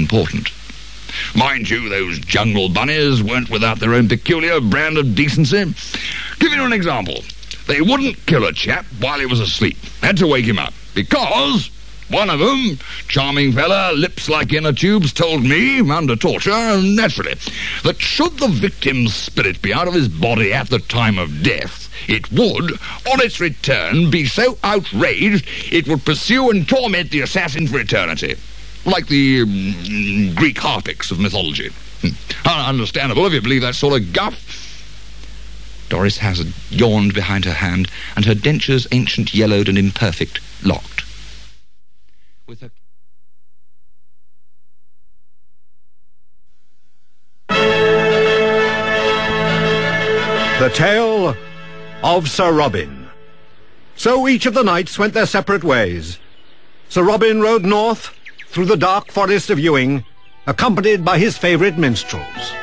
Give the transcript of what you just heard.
important. Mind you, those jungle bunnies weren't without their own peculiar brand of decency. Give you an example. They wouldn't kill a chap while he was asleep. Had to wake him up. Because one of them, charming fella, lips like inner tubes, told me, under torture, naturally, that should the victim's spirit be out of his body at the time of death, it would, on its return, be so outraged it would pursue and torment the assassin for eternity. Like the Greek harpics of mythology. Understandable if you believe that sort of guff. Doris Hazard yawned behind her hand, and her dentures, ancient, yellowed, and imperfect, locked. With her... The Tale of Sir Robin. So each of the knights went their separate ways. Sir Robin rode north through the dark forest of Ewing, accompanied by his favourite minstrels.